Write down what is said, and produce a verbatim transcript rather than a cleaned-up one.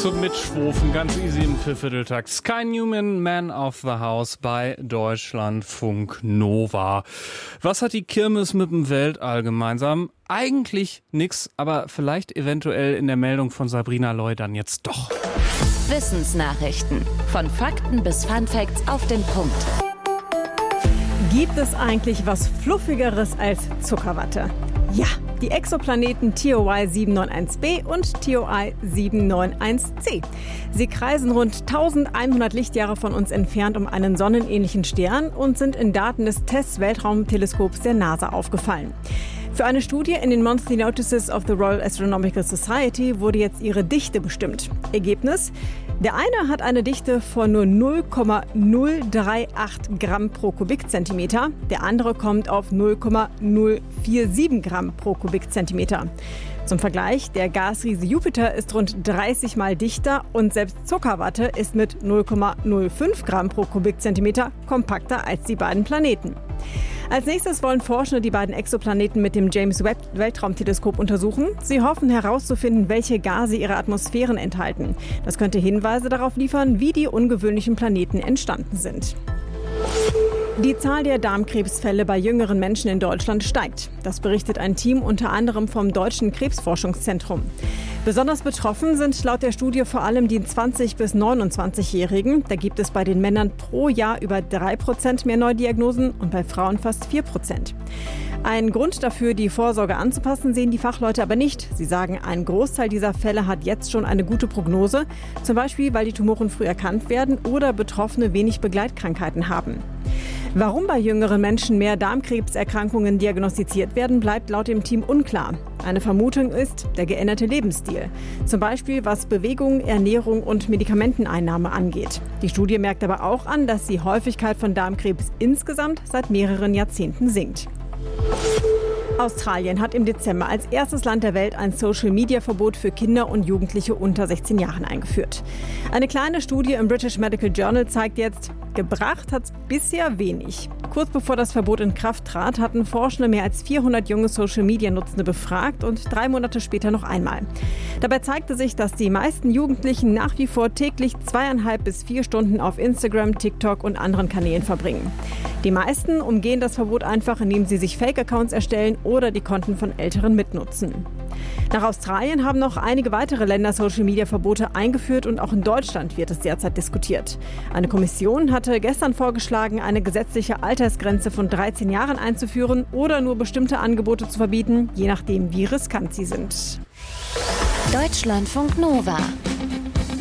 Zum Mitschwofen, ganz easy im Viervierteltakt. Sky Newman, Man of the House bei Deutschlandfunk Nova. Was hat die Kirmes mit dem Weltall gemeinsam? Eigentlich nix, aber vielleicht eventuell in der Meldung von Sabrina Loy dann jetzt doch. Wissensnachrichten. Von Fakten bis Funfacts auf den Punkt. Gibt es eigentlich was Fluffigeres als Zuckerwatte? Ja, die Exoplaneten T O I sieben neun eins b und T O I sieben neun eins c. Sie kreisen rund eintausendeinhundert Lichtjahre von uns entfernt um einen sonnenähnlichen Stern und sind in Daten des TESS-Weltraumteleskops der NASA aufgefallen. Für eine Studie in den Monthly Notices of the Royal Astronomical Society wurde jetzt ihre Dichte bestimmt. Ergebnis? Der eine hat eine Dichte von nur null Komma null drei acht Gramm pro Kubikzentimeter, der andere kommt auf null Komma null vier sieben Gramm pro Kubikzentimeter. Zum Vergleich, der Gasriese Jupiter ist rund dreißig Mal dichter und selbst Zuckerwatte ist mit null Komma null fünf Gramm pro Kubikzentimeter kompakter als die beiden Planeten. Als nächstes wollen Forschende die beiden Exoplaneten mit dem James Webb Weltraumteleskop untersuchen. Sie hoffen herauszufinden, welche Gase ihre Atmosphären enthalten. Das könnte Hinweise darauf liefern, wie die ungewöhnlichen Planeten entstanden sind. Die Zahl der Darmkrebsfälle bei jüngeren Menschen in Deutschland steigt. Das berichtet ein Team unter anderem vom Deutschen Krebsforschungszentrum. Besonders betroffen sind laut der Studie vor allem die zwanzig- bis neunundzwanzigjährigen. Da gibt es bei den Männern pro Jahr über drei Prozent mehr Neudiagnosen und bei Frauen fast vier Prozent. Ein Grund dafür, die Vorsorge anzupassen, sehen die Fachleute aber nicht. Sie sagen, ein Großteil dieser Fälle hat jetzt schon eine gute Prognose. Zum Beispiel, weil die Tumoren früh erkannt werden oder Betroffene wenig Begleitkrankheiten haben. Warum bei jüngeren Menschen mehr Darmkrebserkrankungen diagnostiziert werden, bleibt laut dem Team unklar. Eine Vermutung ist der geänderte Lebensstil. Zum Beispiel was Bewegung, Ernährung und Medikamenteneinnahme angeht. Die Studie merkt aber auch an, dass die Häufigkeit von Darmkrebs insgesamt seit mehreren Jahrzehnten sinkt. Australien hat im Dezember als erstes Land der Welt ein Social-Media-Verbot für Kinder und Jugendliche unter sechzehn Jahren eingeführt. Eine kleine Studie im British Medical Journal zeigt jetzt, gebracht hat es bisher wenig. Kurz bevor das Verbot in Kraft trat, hatten Forschende mehr als vierhundert junge Social-Media-Nutzende befragt und drei Monate später noch einmal. Dabei zeigte sich, dass die meisten Jugendlichen nach wie vor täglich zweieinhalb bis vier Stunden auf Instagram, TikTok und anderen Kanälen verbringen. Die meisten umgehen das Verbot einfach, indem sie sich Fake-Accounts erstellen oder die Konten von Älteren mitnutzen. Nach Australien haben noch einige weitere Länder Social-Media-Verbote eingeführt und auch in Deutschland wird es derzeit diskutiert. Eine Kommission hatte gestern vorgeschlagen, eine gesetzliche Altersgrenze von dreizehn Jahren einzuführen oder nur bestimmte Angebote zu verbieten, je nachdem, wie riskant sie sind. Deutschlandfunk Nova.